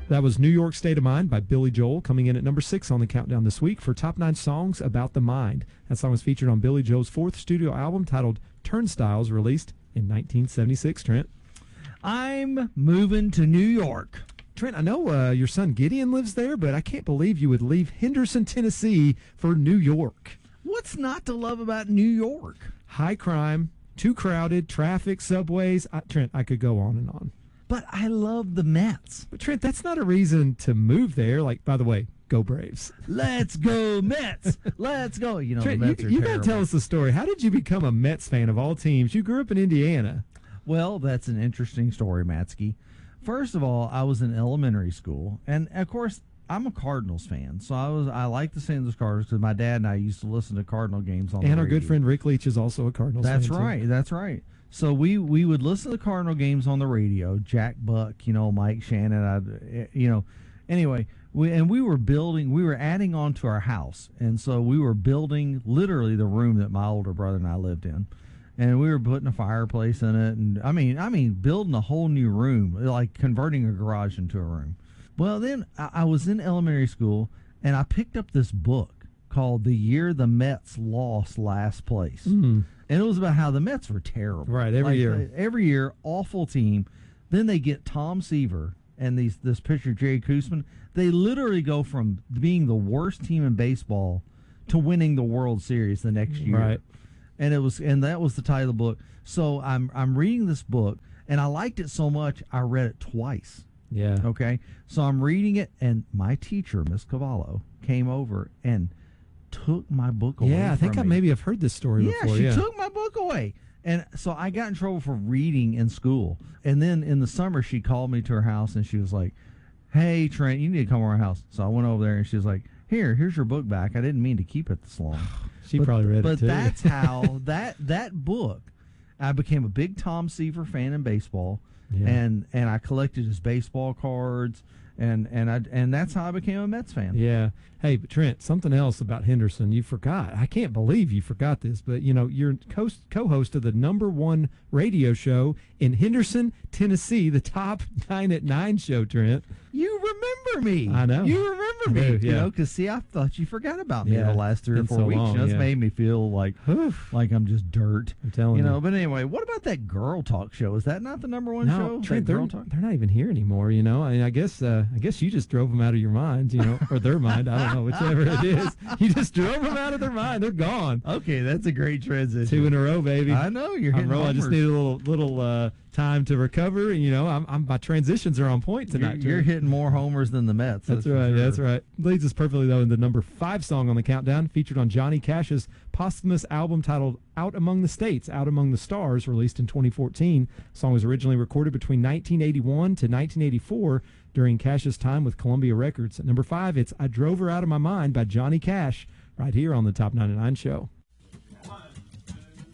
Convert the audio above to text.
That was New York State of Mind by Billy Joel, coming in at number 6 on the countdown this week for top 9 songs about the mind. That song was featured on Billy Joel's 4th studio album titled Turnstiles, released in 1976. Trent? I'm moving to New York. Trent, I know your son Gideon lives there, but I can't believe you would leave Henderson, Tennessee for New York. What's not to love about New York? High crime, too crowded, traffic, subways. Trent, I could go on and on. But I love the Mets. But Trent, that's not a reason to move there. Like, by the way, go Braves. Let's go Mets. Let's go. You know, Trent, the Mets are you got terrible. to tell us the story. How did you become a Mets fan of all teams? You grew up in Indiana. Well, that's an interesting story, Matsky. First of all, I was in elementary school, and of course, I'm a Cardinals fan. So I like the St. Louis Cardinals because my dad and I used to listen to Cardinal games on the radio. And our good friend Rick Leach is also a Cardinals fan. That's right. That's right. So we would listen to Cardinal games on the radio. Jack Buck, Mike Shannon, Anyway, we were adding on to our house, and so we were building literally the room that my older brother and I lived in, and we were putting a fireplace in it, and I mean building a whole new room, like converting a garage into a room. Well, then I was in elementary school, and I picked up this book called "The Year the Mets Lost Last Place." Mm-hmm. And it was about how the Mets were terrible. Right, every year. Every year, awful team. Then they get Tom Seaver and this pitcher, Jerry Koosman. They literally go from being the worst team in baseball to winning the World Series the next year. Right. And that was the title of the book. So I'm reading this book, and I liked it so much, I read it twice. Yeah. Okay? So I'm reading it, and my teacher, Miss Cavallo, came over and took my book away. Yeah, I think from me. Maybe I've heard this story before. She took my book away. And so I got in trouble for reading in school. And then in the summer, she called me to her house, and she was like, "Hey, Trent, you need to come to our house." So I went over there, and she was like, here's your book back. I didn't mean to keep it this long. She probably read it, too. But that's how, that book, I became a big Tom Seaver fan in baseball. Yeah. And I collected his baseball cards, and that's how I became a Mets fan. Yeah. Hey, but Trent, something else about Henderson you forgot. I can't believe you forgot this, but you're co-host of the #1 radio show in Henderson, Tennessee, the Top 9 at 9 show, Trent. You remember me. I know. You remember me. I do, yeah. Because see, I thought you forgot about me Yeah, the last 3 or been 4 so weeks. long, It's yeah. made me feel like I'm just dirt. I'm telling you. But anyway, what about that Girl Talk show? Is that not the #1 show? No, Trent, That they're Girl Talk? not even here anymore. I guess you just drove them out of your mind, or their mind. I don't know, whichever it is. You just drove them out of their mind. They're gone. Okay, that's a great transition. 2 in a row, baby. I know you're hitting I just homers. need a little time to recover. My transitions are on point tonight. You're hitting more homers than the Mets. That's right. for sure. That's right. Leads us perfectly though in the #5 song on the countdown, featured on Johnny Cash's posthumous album titled "Out Among the States, Out Among the Stars," released in 2014. The song was originally recorded between 1981 to 1984 during Cash's time with Columbia Records. At #5, it's "I Drove Her Out of My Mind" by Johnny Cash, right here on the Top 99 show.